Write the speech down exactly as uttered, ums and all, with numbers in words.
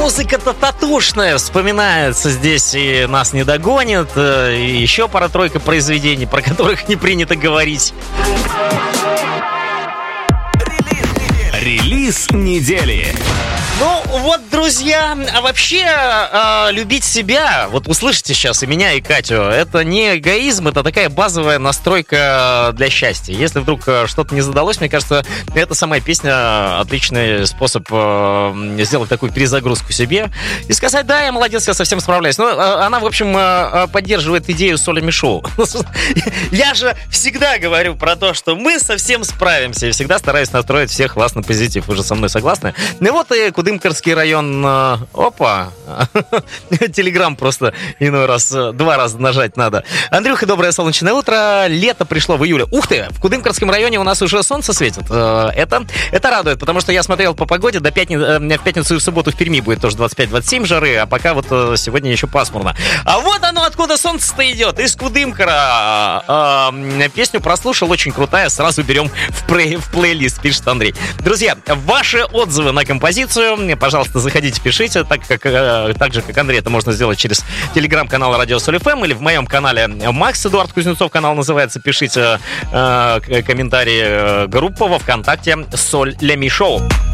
Музыка-то татушная вспоминается здесь, и нас не догонит. И еще пара-тройка произведений, про которых не принято говорить. Релиз недели. Ну вот, друзья, а вообще э, любить себя, вот услышите сейчас и меня, и Катю, это не эгоизм, это такая базовая настройка для счастья. Если вдруг что-то не задалось, мне кажется, эта самая песня отличный способ э, сделать такую перезагрузку себе и сказать: да, я молодец, я совсем справляюсь. Ну, э, она, в общем, э, поддерживает идею Солями Шоу. Я же всегда говорю про то, что мы совсем справимся, и всегда стараюсь настроить всех вас на позитив. Вы же со мной согласны? Ну и вот и Кудымкарский район. Опа! Телеграм просто иной раз, два раза нажать надо. Андрюха, доброе солнечное утро. Лето пришло в июле. Ух ты! В Кудымкарском районе у нас уже солнце светит. Это, это радует, потому что я смотрел по погоде. До пятницы, в пятницу и в субботу в Перми будет тоже двадцать пять двадцать семь жары, а пока вот сегодня еще пасмурно. А вот оно, откуда солнце-то идет. Из Кудымкара. Песню прослушал, очень крутая. Сразу берем в, плей, в плейлист, пишет Андрей. Друзья, ваши отзывы на композицию, пожалуйста, заходите, пишите, так, как, так же, как Андрей, это можно сделать через телеграм-канал Радио Соль эф эм или в моем канале Макс Эдуард Кузнецов, канал называется, пишите э, комментарии, группа во ВКонтакте Солями Шоу.